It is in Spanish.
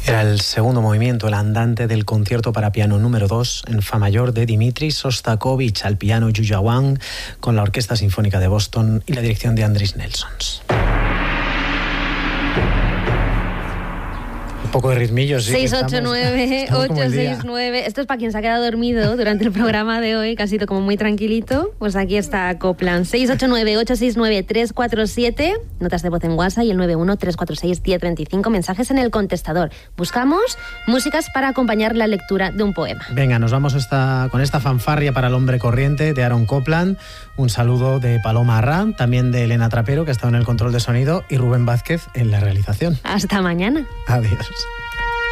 Era el segundo movimiento, el andante del concierto para piano número 2 en fa mayor de Dmitri Shostakovich, al piano Yuya Wang, con la Orquesta Sinfónica de Boston y la dirección de Andris Nelsons. Un poco de ritmillo, sí. 689-869. Esto es para quien se ha quedado dormido durante el programa de hoy, que ha sido como muy tranquilito. Pues aquí está Copland. 689-869-347. Notas de voz en WhatsApp y el 91-346-1025. Mensajes en el contestador. Buscamos músicas para acompañar la lectura de un poema. Venga, nos vamos con esta fanfarria para el hombre corriente de Aaron Copland. Un saludo de Paloma Arrán, también de Elena Trapero, que ha estado en el control de sonido, y Rubén Vázquez en la realización. Hasta mañana. Adiós.